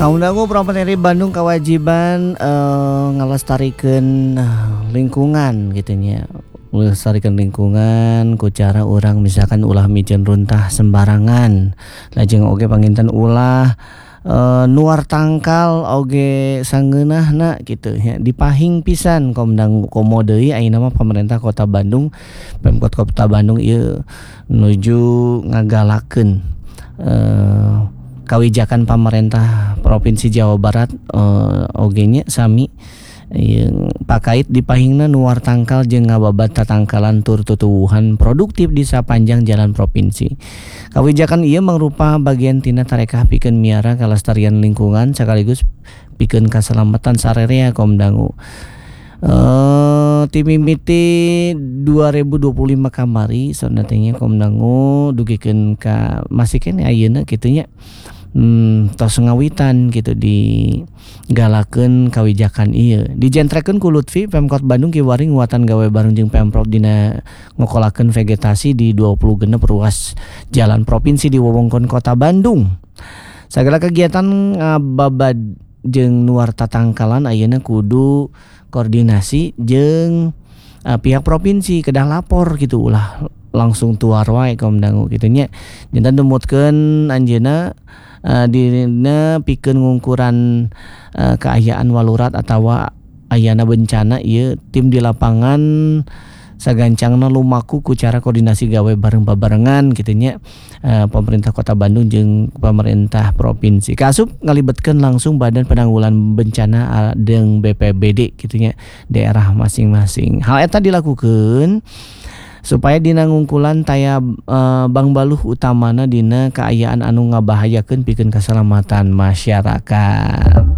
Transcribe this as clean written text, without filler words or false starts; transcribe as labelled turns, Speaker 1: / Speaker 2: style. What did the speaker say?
Speaker 1: Kaundangu Properti Bandung kewajiban ngelestarikeun lingkungan gitu nya. Melestarikan lingkungan ku cara orang misalkan ulah mijeun runtah sembarangan. Lajeng oge panginten ulah nuar tangkal oge sangeunahna gitu ya. Dipahing pisan komo deui ayeuna mah pemerintah Kota Bandung, Pemkot Kota Bandung ieu nuju ngagalakeun kawijakan pemerintah Provinsi Jawa Barat oge nya sami pakait dipahingna nuar tangkal jeung ngababat tatangkalan tur tutuwuhan produktif di sapanjang jalan provinsi. Kawijakan ieu mangrupa bagian tina tarekah pikeun miara kalestarian lingkungan sekaligus pikeun kaselamatan sarerea Komdangu. Ti mimiti 2025 kamari sonatenya Komdangu dugikeun ka masih kene ayeuna kitu nya. Tos ngawitan gitu di galakeun kawijakan ieu dijentrekeun ku Lutfi Pemkot Bandung kiwari nguatan gawe bareng jeung Pemprov dina ngokolakeun vegetasi di 20 genep ruas jalan provinsi di wewengkon Kota Bandung. Sagala kegiatan ngababad jeung nuar tatangkalan ayeuna kudu koordinasi jeung pihak provinsi kedah lapor gitu ulah langsung tuar wae Komdangu kitu nya. Janten numutkeun anjeunna dina pikeun ngungkuran keayaan walurat atawa ayana bencana ieu tim di lapangan sagancangna lumaku ku cara koordinasi gawe bareng babarengan kitu nya pemerintah Kota Bandung jeung pemerintah provinsi. Kaasup ngalibetkeun langsung Badan Penanggulangan Bencana jeung BPBD kitu nya daerah masing-masing. Hal eta dilakukeun supaya dina ngungkulan taya bang baluh utamana dina kaayaan anu ngabahayakeun pikeun keselamatan masyarakat.